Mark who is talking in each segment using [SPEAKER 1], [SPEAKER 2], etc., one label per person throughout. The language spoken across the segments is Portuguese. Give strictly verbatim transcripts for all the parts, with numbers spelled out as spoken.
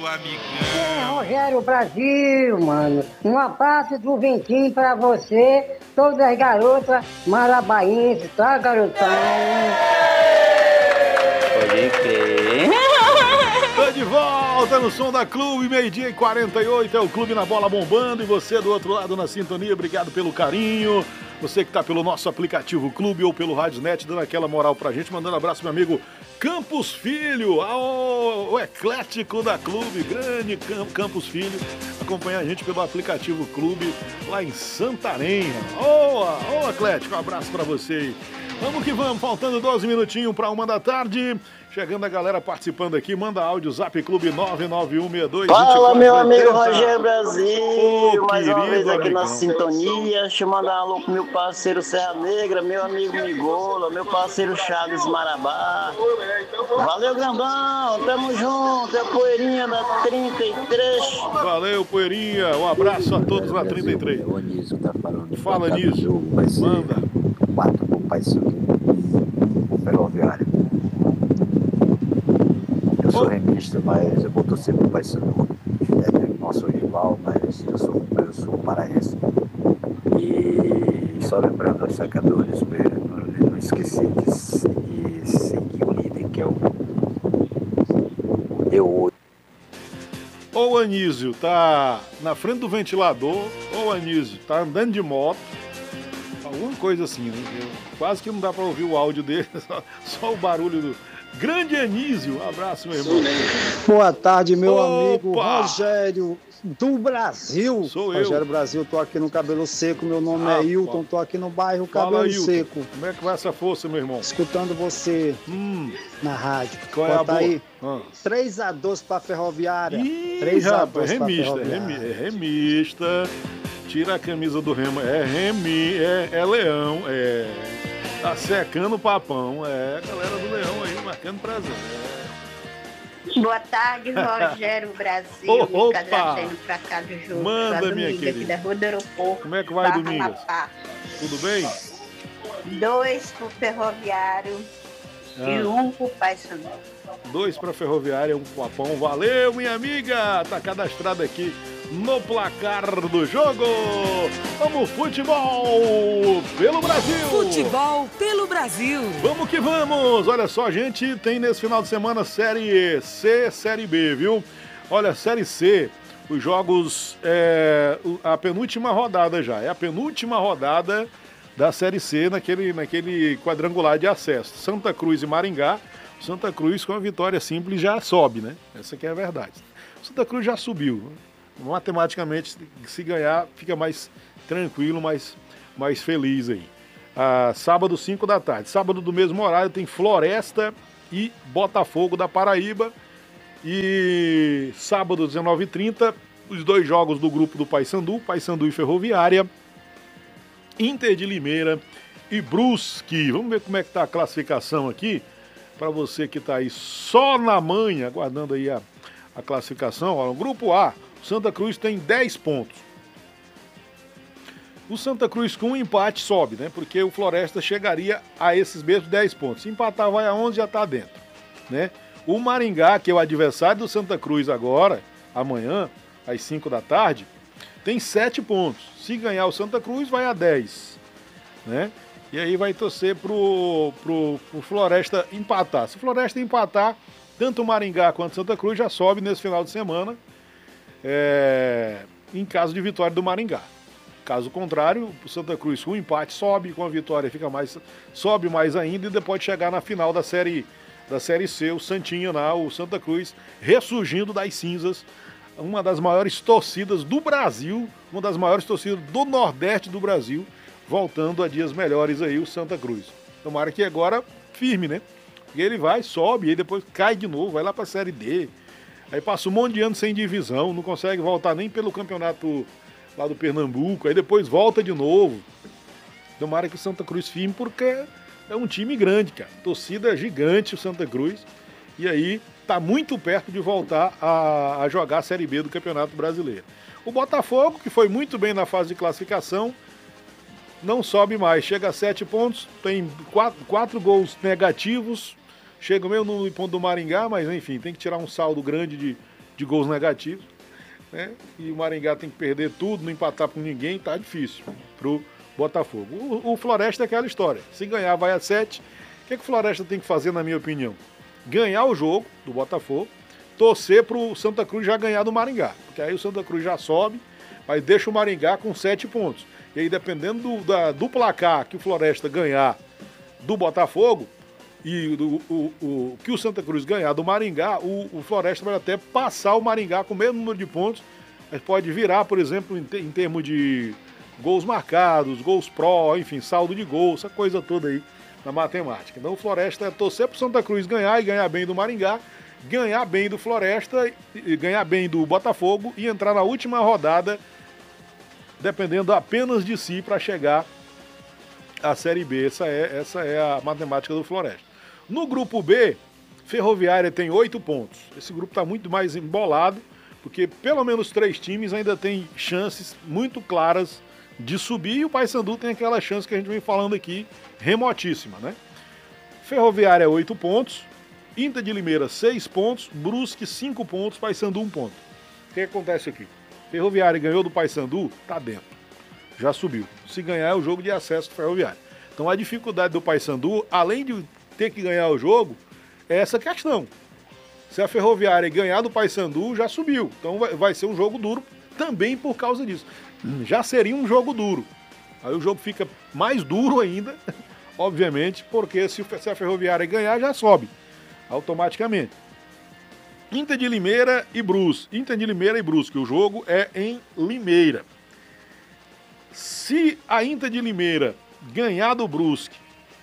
[SPEAKER 1] amigão.
[SPEAKER 2] É, Rogério Brasil, mano. Um abraço do Ventinho pra você, todas as garotas marabaenses, tá, garotão?
[SPEAKER 3] Pode crer.
[SPEAKER 4] Tô de volta no Som da Clube, meio-dia e quarenta e oito, é o Clube na Bola bombando e você do outro lado na sintonia, obrigado pelo carinho. Você que tá pelo nosso aplicativo Clube ou pelo Radiosnet, dando aquela moral pra gente, mandando abraço pro meu amigo Campos Filho, ao, o eclético da Clube, grande Campos Filho, acompanha a gente pelo aplicativo Clube lá em Santarém. Ô, ô Eclético, um abraço pra você. Vamos que vamos, faltando doze minutinhos para uma da tarde. Chegando a galera participando aqui, manda áudio, Zap Clube nove nove um seis dois.
[SPEAKER 3] Fala, meu amigo Rogério Brasil,
[SPEAKER 4] oh,
[SPEAKER 3] mais uma vez aqui
[SPEAKER 4] amigão.
[SPEAKER 3] na sintonia. Deixa eu mandar um alô pro meu parceiro Serra Negra, meu amigo Migola, meu parceiro Charles Marabá. Valeu, grandão, tamo junto, é a Poeirinha da trinta e três.
[SPEAKER 4] Valeu, Poeirinha, um abraço a todos na trinta e três.
[SPEAKER 5] O Anísio tá falando.
[SPEAKER 4] Fala, Anísio, manda.
[SPEAKER 5] quatro pro Paysandu, Ferroviário. Eu sou remista, mas eu vou torcer pro Paysandu. É nosso rival, mas eu sou, eu sou paraense. E só lembrando aos sacadores, eu não esqueci de, de seguir o líder, que é o Eu.
[SPEAKER 4] Ô Anísio, tá na frente do ventilador, ô Anísio, tá andando de moto. Alguma coisa assim, né? Eu, quase que não dá pra ouvir o áudio dele, só, só o barulho do... Grande Anísio, um abraço, meu irmão.
[SPEAKER 6] Boa tarde, meu
[SPEAKER 4] Opa!
[SPEAKER 6] amigo Rogério do Brasil.
[SPEAKER 4] Sou eu.
[SPEAKER 6] Rogério Brasil, tô aqui no Cabelo Seco, meu nome
[SPEAKER 4] Ah,
[SPEAKER 6] é Hilton,
[SPEAKER 4] pô.
[SPEAKER 6] tô aqui no bairro
[SPEAKER 4] Fala,
[SPEAKER 6] Cabelo
[SPEAKER 4] Hilton.
[SPEAKER 6] Seco,
[SPEAKER 4] Como é que vai essa força, meu irmão?
[SPEAKER 6] escutando você
[SPEAKER 4] Hum,
[SPEAKER 6] na rádio.
[SPEAKER 4] qual é a
[SPEAKER 6] Bota
[SPEAKER 4] boa?
[SPEAKER 6] aí,
[SPEAKER 4] Ah.
[SPEAKER 6] três a dois pra Ferroviária.
[SPEAKER 4] Ih,
[SPEAKER 6] três a
[SPEAKER 4] rapaz,
[SPEAKER 6] dois pra
[SPEAKER 4] remista, remi,
[SPEAKER 6] Ferroviária.
[SPEAKER 4] é remista. Tira a camisa do remo, é remi, é, é leão, é. Tá secando o papão, é a galera do leão aí marcando presença.
[SPEAKER 7] Boa tarde, Rogério Brasil.
[SPEAKER 4] Oh, opa!
[SPEAKER 7] Cadastando pra cá do jogo.
[SPEAKER 4] Manda,
[SPEAKER 7] Sou a
[SPEAKER 4] minha
[SPEAKER 7] Dominga, aqui
[SPEAKER 4] querida.
[SPEAKER 7] da Rua do Aeroporto.
[SPEAKER 4] Como é que vai,
[SPEAKER 7] Barra
[SPEAKER 4] Domingas?
[SPEAKER 7] Amapá.
[SPEAKER 4] Tudo bem?
[SPEAKER 7] Dois pro Ferroviário
[SPEAKER 4] Ah.
[SPEAKER 7] e um pro Paysandu.
[SPEAKER 4] Dois para Ferroviária, um pro Papão. Valeu, minha amiga! Tá cadastrada aqui no placar do jogo. Vamos, futebol pelo Brasil!
[SPEAKER 8] Futebol pelo Brasil.
[SPEAKER 4] Vamos que vamos! Olha só, gente, tem nesse final de semana Série C, Série B, viu? Olha, Série C, os jogos, é, a penúltima rodada já, é a penúltima rodada da Série C naquele, naquele quadrangular de acesso. Santa Cruz e Maringá. Santa Cruz com a vitória simples já sobe, né? Essa que é a verdade. Santa Cruz já subiu. Matematicamente, se ganhar, fica mais tranquilo, mais, mais feliz aí. Ah, sábado, cinco da tarde. Sábado do mesmo horário tem Floresta e Botafogo da Paraíba. E sábado, dezenove e trinta, os dois jogos do grupo do Paysandu, Paysandu e Ferroviária, Inter de Limeira e Brusque. Vamos ver como é que tá a classificação aqui, para você que está aí só na manha, aguardando aí a, a classificação. Ó, no grupo A, Santa Cruz tem dez pontos. O Santa Cruz com um empate sobe, né? Porque o Floresta chegaria a esses mesmos dez pontos. Se empatar vai a onze, já está dentro, né? O Maringá, que é o adversário do Santa Cruz agora, amanhã, às cinco da tarde, tem sete pontos. Se ganhar o Santa Cruz, vai a dez, né? E aí vai torcer pro, pro, pro Floresta empatar. Se o Floresta empatar, tanto o Maringá quanto o Santa Cruz já sobe nesse final de semana, é, em caso de vitória do Maringá. Caso contrário, o Santa Cruz com o empate sobe, com a vitória fica mais, sobe mais ainda e depois chegar na final da série, da série C, o Santinha lá, o Santa Cruz ressurgindo das cinzas, uma das maiores torcidas do Brasil, uma das maiores torcidas do Nordeste do Brasil, voltando a dias melhores aí, o Santa Cruz. Tomara que agora firme, né? Porque ele vai, sobe, e depois cai de novo, vai lá pra Série D. Aí passa um monte de anos sem divisão, não consegue voltar nem pelo campeonato lá do Pernambuco, aí depois volta de novo. Tomara que o Santa Cruz firme, porque é um time grande, cara. Torcida gigante o Santa Cruz. E aí tá muito perto de voltar a, a jogar a Série B do Campeonato Brasileiro. O Botafogo, que foi muito bem na fase de classificação, não sobe mais, chega a sete pontos, tem quatro, quatro gols negativos, chega meio no ponto do Maringá, mas enfim, tem que tirar um saldo grande de, de gols negativos, né? E o Maringá tem que perder tudo, não empatar com ninguém, tá difícil pro Botafogo. O, o Floresta é aquela história. Se ganhar, vai a sete. O que, é que o Floresta tem que fazer, na minha opinião? Ganhar o jogo do Botafogo, torcer pro Santa Cruz já ganhar do Maringá. Porque aí o Santa Cruz já sobe, mas deixa o Maringá com sete pontos. E aí, dependendo do, da, do placar que o Floresta ganhar do Botafogo e do, o, o, que o Santa Cruz ganhar do Maringá, o, o Floresta vai até passar o Maringá com o mesmo número de pontos. Mas pode virar, por exemplo, em, te, em termos de gols marcados, gols pró, enfim, saldo de gols, essa coisa toda aí na matemática. Então o Floresta é torcer pro Santa Cruz ganhar e ganhar bem do Maringá, ganhar bem do Floresta, e ganhar bem do Botafogo e entrar na última rodada dependendo apenas de si para chegar à Série B. Essa é, essa é a matemática do Floresta. No grupo B, Ferroviária tem oito pontos. Esse grupo está muito mais embolado, porque pelo menos três times ainda têm chances muito claras de subir, e o Paysandu tem aquela chance que a gente vem falando aqui, remotíssima, né? Ferroviária, oito pontos, Inter de Limeira, seis pontos, Brusque, cinco pontos, Paysandu, um ponto. O que acontece aqui? Ferroviária ganhou do Paysandu, tá dentro, já subiu. Se ganhar é o jogo de acesso do Ferroviária. Então a dificuldade do Paysandu, além de ter que ganhar o jogo, é essa questão. Se a Ferroviária ganhar do Paysandu, já subiu. Então vai, vai ser um jogo duro também por causa disso. Já seria um jogo duro. Aí o jogo fica mais duro ainda, obviamente, porque se, se a Ferroviária ganhar, já sobe automaticamente. Inter de Limeira e Brusque. Inter de Limeira e Brusque. O jogo é em Limeira. Se a Inter de Limeira ganhar do Brusque,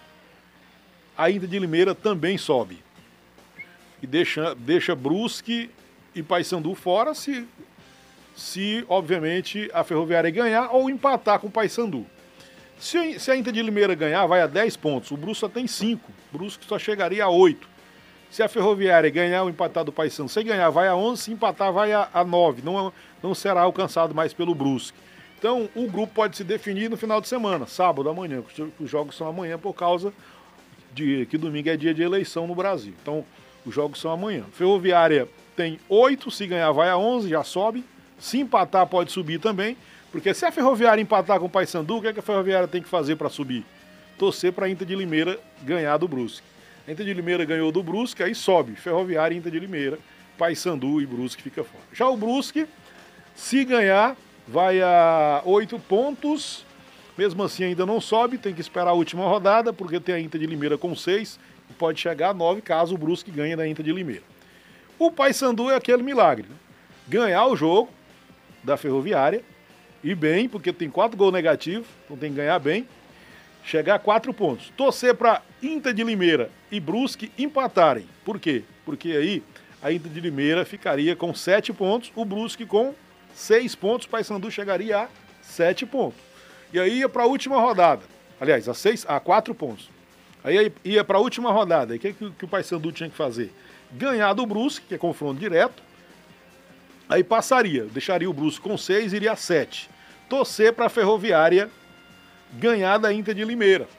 [SPEAKER 4] a Inter de Limeira também sobe. E deixa, deixa Brusque e Paysandu fora se, se, obviamente, a Ferroviária ganhar ou empatar com o Paysandu. Se, se a Inter de Limeira ganhar, vai a dez pontos. O Brusque só tem cinco. O Brusque só chegaria a oito. Se a Ferroviária ganhar ou empatar do Paysandu, se ganhar, vai a onze. Se empatar, vai a, a nove. Não, não será alcançado mais pelo Brusque. Então, o grupo pode se definir no final de semana, sábado, amanhã. Os jogos são amanhã por causa de que domingo é dia de eleição no Brasil. Então, os jogos são amanhã. Ferroviária tem oito, se ganhar vai a onze, já sobe. Se empatar pode subir também, porque se a Ferroviária empatar com o Paysandu, o que, é que a Ferroviária tem que fazer para subir? Torcer para a Inter de Limeira ganhar do Brusque. A Inter de Limeira ganhou do Brusque, aí sobe. Ferroviária, Inter de Limeira, Paysandu e Brusque fica fora. Já o Brusque, se ganhar, vai a oito pontos. Mesmo assim ainda não sobe, tem que esperar a última rodada, porque tem a Inter de Limeira com seis. E pode chegar a nove caso o Brusque ganhe da Inter de Limeira. O Paysandu é aquele milagre, né? Ganhar o jogo da Ferroviária, e bem, porque tem quatro gols negativos, então tem que ganhar bem, chegar a quatro pontos. Torcer para Inter de Limeira e Brusque empatarem. Por quê? Porque aí a Inter de Limeira ficaria com sete pontos, o Brusque com seis pontos, o Paysandu chegaria a sete pontos. E aí ia para a última rodada, aliás, a, seis, a quatro pontos. Aí ia para a última rodada. E o que, que, que o Paysandu tinha que fazer? Ganhar do Brusque, que é confronto direto. Aí passaria, deixaria o Brusque com seis, iria a sete. Torcer para a Ferroviária ganhar da Inter de Limeira.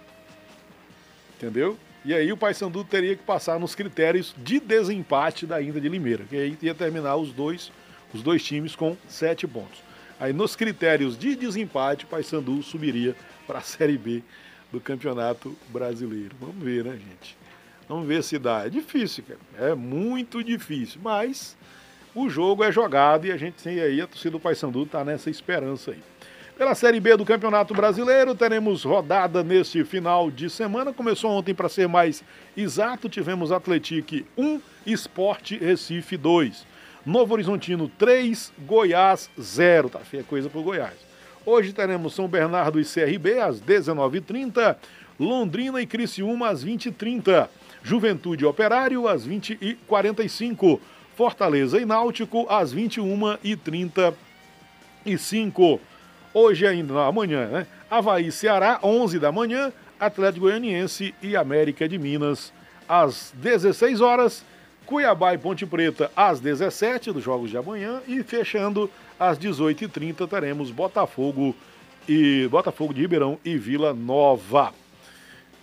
[SPEAKER 4] Entendeu? E aí o Paysandu teria que passar nos critérios de desempate da Inter de Limeira. Que aí ia terminar os dois, os dois times com sete pontos. Aí nos critérios de desempate, o Paysandu subiria para a Série B do Campeonato Brasileiro. Vamos ver, né, gente? Vamos ver se dá. É difícil, cara. É muito difícil. Mas o jogo é jogado e a gente tem aí, a torcida do Paysandu está nessa esperança aí. Pela Série B do Campeonato Brasileiro, teremos rodada neste final de semana. Começou ontem, para ser mais exato, tivemos Atlético um, Sport Recife dois. Novo Horizontino três, Goiás zero. Tá feia coisa pro Goiás. Hoje teremos São Bernardo e C R B às dezenove e trinta, Londrina e Criciúma às vinte e trinta, Juventude e Operário às vinte e quarenta e cinco, Fortaleza e Náutico às vinte e uma e trinta e cinco. Hoje ainda, não, amanhã, né? Avaí e Ceará, onze da manhã, Atlético Goianiense e América de Minas às dezesseis horas, Cuiabá e Ponte Preta às dezessete, dos jogos de amanhã, e fechando às dezoito e trinta teremos Botafogo e Botafogo de Ribeirão e Vila Nova.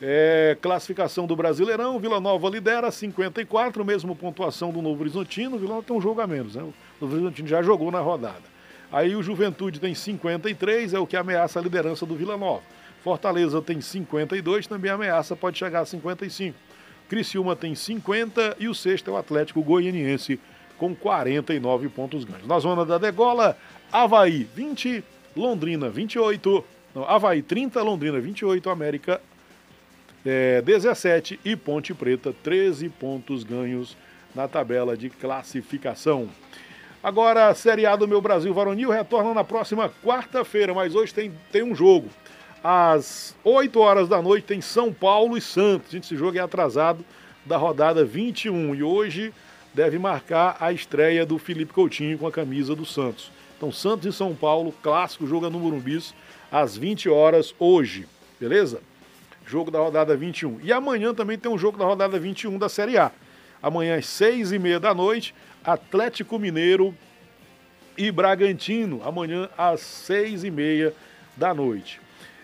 [SPEAKER 4] É, classificação do Brasileirão, Vila Nova lidera cinquenta e quatro, mesmo pontuação do Novo Horizontino. Vila Nova tem um jogo a menos, né? O Novo Horizontino já jogou na rodada. Aí o Juventude tem cinquenta e três, é o que ameaça a liderança do Vila Nova. Fortaleza tem cinquenta e dois, também ameaça, pode chegar a cinquenta e cinco. Criciúma tem cinquenta e o sexto é o Atlético Goianiense com quarenta e nove pontos ganhos. Na zona da degola, Avaí vinte, Londrina vinte e oito, não, Avaí trinta, Londrina vinte e oito, América é, dezessete e Ponte Preta treze pontos ganhos na tabela de classificação. Agora, a Série A do Meu Brasil Varonil retorna na próxima quarta-feira, mas hoje tem, tem um jogo. Às oito horas da noite tem São Paulo e Santos. Gente, esse jogo é atrasado da rodada vinte e um e hoje deve marcar a estreia do Felipe Coutinho com a camisa do Santos. Então, Santos e São Paulo, clássico, jogo no Morumbi, às vinte horas hoje, beleza? Jogo da rodada vinte e um. E amanhã também tem um jogo da rodada vinte e um da Série A. Amanhã às seis e meia da noite, Atlético Mineiro e Bragantino. Amanhã às seis e meia da noite.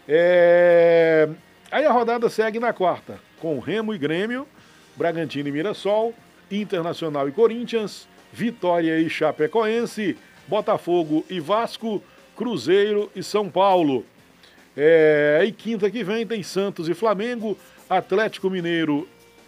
[SPEAKER 4] É... Aí a rodada segue na quarta, com Remo e Grêmio, Bragantino e Mirassol, Internacional e Corinthians, Vitória e Chapecoense, Botafogo e Vasco, Cruzeiro e São Paulo. É, e quinta que vem tem Santos e Flamengo, Atlético Mineiro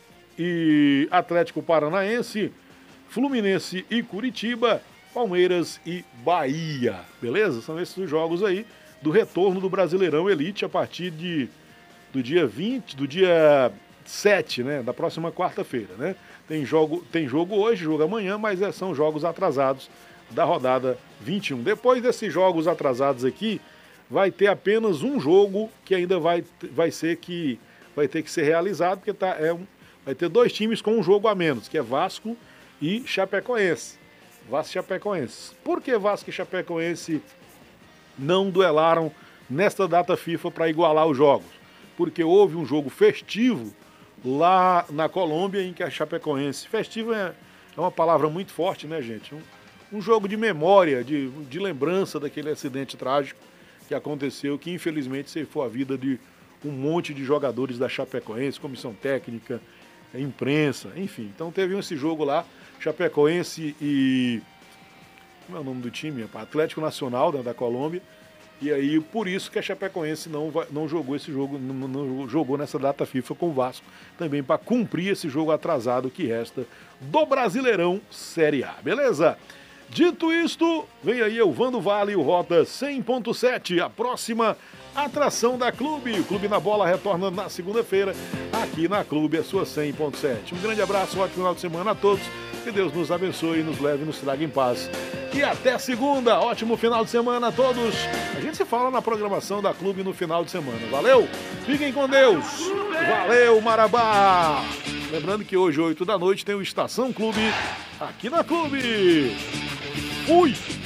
[SPEAKER 4] e Atlético Paranaense, Fluminense e Curitiba, Palmeiras e Bahia. Beleza? São esses os jogos aí do retorno do Brasileirão Elite a partir de, do dia vinte, do dia sete, né? Da próxima quarta-feira, né? Tem jogo, tem jogo hoje, jogo amanhã, mas é, são jogos atrasados da rodada vinte e um. Depois desses jogos atrasados aqui, vai ter apenas um jogo que ainda vai, vai, ser que, vai ter que ser realizado, porque tá, é um, vai ter dois times com um jogo a menos, que é Vasco e Chapecoense. Vasco e Chapecoense. Por que Vasco e Chapecoense não duelaram nesta data FIFA para igualar os jogos? Porque houve um jogo festivo lá na Colômbia em que a Chapecoense... Festivo é, é uma palavra muito forte, né, gente? Um, um jogo de memória, de, de lembrança daquele acidente trágico que aconteceu, que infelizmente ceifou a vida de um monte de jogadores da Chapecoense, comissão técnica, imprensa, enfim. Então teve esse jogo lá, Chapecoense e... Como é o nome do time? Atlético Nacional, né, da Colômbia. E aí, por isso que a Chapecoense não, vai, não jogou esse jogo, não, não jogou nessa data FIFA com o Vasco, também para cumprir esse jogo atrasado que resta do Brasileirão Série A. Beleza? Dito isto, vem aí o Vando Vale, o Rota cem ponto sete, a próxima atração da Clube. O Clube na Bola retorna na segunda-feira, aqui na Clube, a sua cem ponto sete. Um grande abraço, um ótimo final de semana a todos, que Deus nos abençoe, nos leve e nos traga em paz. E até segunda, ótimo final de semana a todos. A gente se fala na programação da Clube no final de semana. Valeu? Fiquem com Deus. Valeu, Marabá. Lembrando que hoje, oito da noite, tem o Estação Clube aqui na Clube. Fui!